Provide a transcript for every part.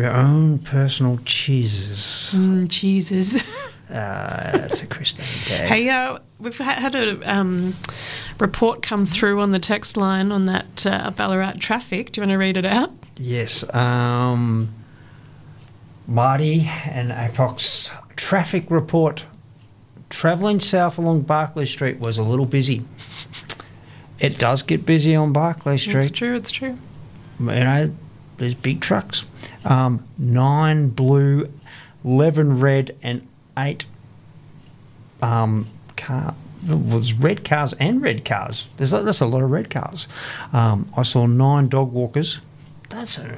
your own personal cheeses. Cheeses. That's a Christine gag. Hey, we've had a report come through on the text line on that Ballarat traffic. Do you want to read it out? Yes. Marty and APOC's traffic report. Travelling south along Barclay Street was a little busy. It does get busy on Barclay Street. It's true. You know, there's big trucks. 9 blue, 11 red and 8 was red cars and red cars. That's a lot of red cars. I saw 9 dog walkers. That's an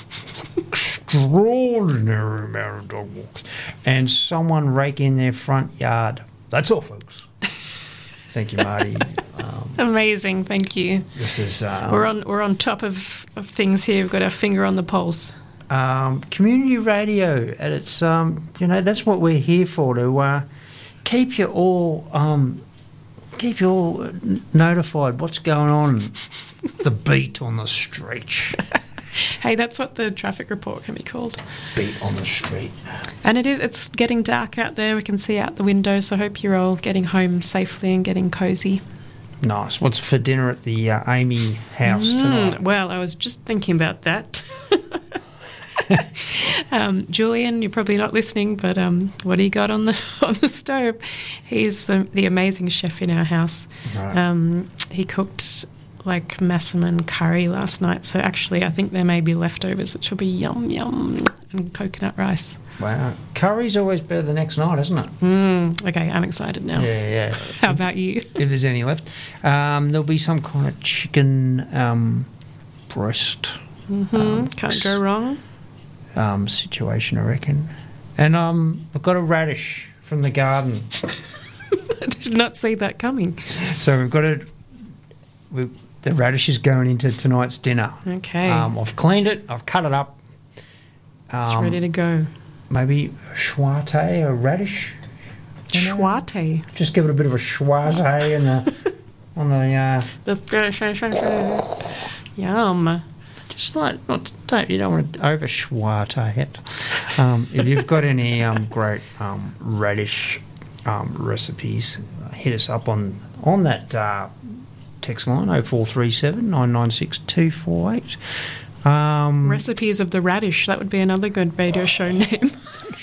extraordinary amount of dog walkers. And someone raking their front yard. That's all, folks. Thank you, Marty. Amazing, thank you. This is we're on top of things here. We've got our finger on the pulse. Community radio at its that's what we're here for, to keep you all notified what's going on, the beat on the street. Hey, that's what the traffic report can be called. Beat on the street. And it's getting dark out there. We can see out the window, so I hope you're all getting home safely and getting cosy. Nice. What's for dinner at the Amy house tonight? Well, I was just thinking about that. Julian, you're probably not listening, but what do you got on the stove? He's the amazing chef in our house. Right. He cooked like massaman curry last night, so actually I think there may be leftovers, which will be yum, and coconut rice. Wow. Curry's always better the next night, isn't it? Okay, I'm excited now. Yeah. How about you? If there's any left. There'll be some kind of chicken breast. Can't go wrong. Situation, I reckon. And I've got a radish from the garden. I did not see that coming. So we've got the radish is going into tonight's dinner. Okay. I've cleaned it. I've cut it up. It's ready to go. Maybe schwarte or radish. Schwarte. Just give it a bit of a schwarte on the Yum. Just like you don't want to over schwarte it. If you've got any great radish recipes, hit us up on that text line 0437 996 248. Recipes of the radish. That would be another good radio show name.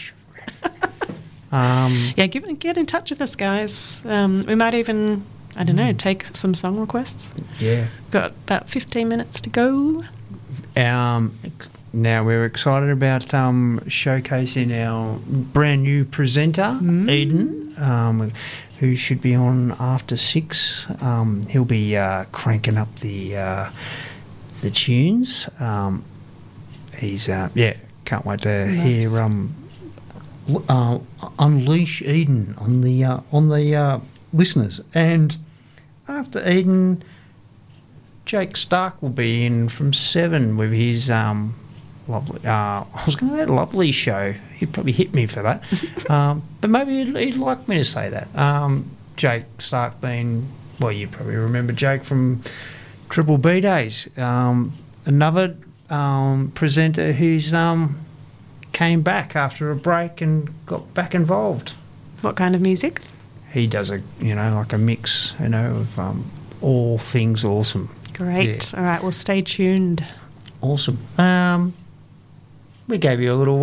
Get in touch with us, guys. We might even, I don't know, take some song requests. Yeah. Got about 15 minutes to go. Now we're excited about showcasing our brand new presenter, Eden, who should be on after 6. He'll be cranking up the tunes. He's can't wait to hear unleash Eden on the listeners. And after Eden, Jake Stark will be in from 7 with his lovely. I was going to say lovely show. He'd probably hit me for that, but maybe he'd like me to say that. Jake Stark being, well, you probably remember Jake from Triple B days. Another presenter who's came back after a break and got back involved. What kind of music? He does like a mix, of all things awesome. Great. Yeah. All right, well, stay tuned. Awesome. We gave you a little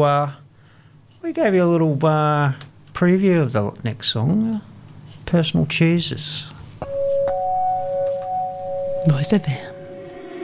preview of the next song, Personal Cheeses. Voice FM.